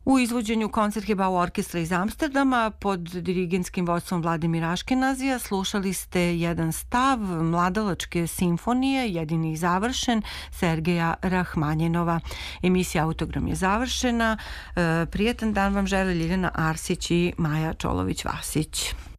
U izvođenju Koncertgebouw orkestra iz Amsterdama pod dirigentskim vodstvom Vladimira Aškenazija slušali ste jedan stav mladalačke simfonije, jedini i završen, Sergeja Rahmanjinova. Emisija Autogram je završena. Prijetan dan vam žele Ljiljana Arsić i Maja Čolović-Vasić.